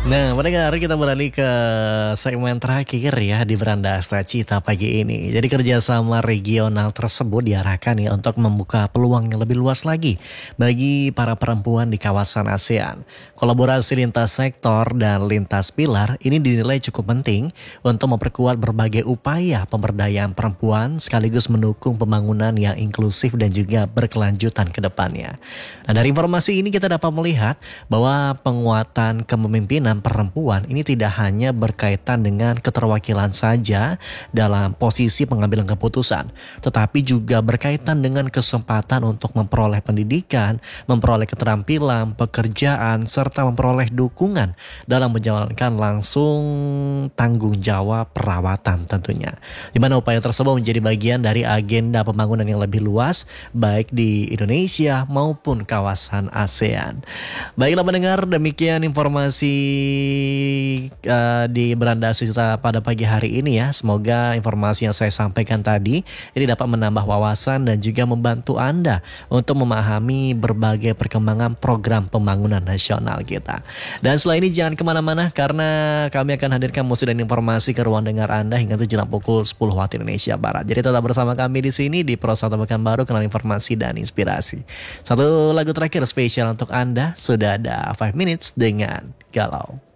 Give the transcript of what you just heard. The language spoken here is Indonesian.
Nah, pendengar, kita beralih ke segmen terakhir ya di Beranda Astra Cita pagi ini. Jadi kerjasama regional tersebut diarahkan ya untuk membuka peluang yang lebih luas lagi bagi para perempuan di kawasan ASEAN. Kolaborasi lintas sektor dan lintas pilar ini dinilai cukup penting untuk memperkuat berbagai upaya pemberdayaan perempuan sekaligus mendukung pembangunan yang inklusif dan juga berkelanjutan ke depannya. Nah, dari informasi ini kita dapat melihat bahwa penguatan kepemimpinan perempuan ini tidak hanya berkaitan dengan keterwakilan saja dalam posisi pengambilan keputusan, tetapi juga berkaitan dengan kesempatan untuk memperoleh pendidikan, memperoleh keterampilan, pekerjaan, serta memperoleh dukungan dalam menjalankan langsung tanggung jawab perawatan tentunya. Di mana upaya tersebut menjadi bagian dari agenda pembangunan yang lebih luas, baik di Indonesia maupun kawasan ASEAN. Baiklah pendengar, demikian informasi di Beranda Asita pada pagi hari ini ya. Semoga informasi yang saya sampaikan tadi ini dapat menambah wawasan dan juga membantu Anda untuk memahami berbagai perkembangan program pembangunan nasional kita. Dan setelah ini jangan kemana-mana karena kami akan hadirkan musik dan informasi ke ruang dengar Anda hingga jelang pukul 10 waktu Indonesia Barat. Jadi tetap bersama kami di sini di Pro 1 Pekanbaru, kenal informasi dan inspirasi. Satu lagu terakhir spesial untuk Anda, sudah ada 5 Minutes dengan Galau.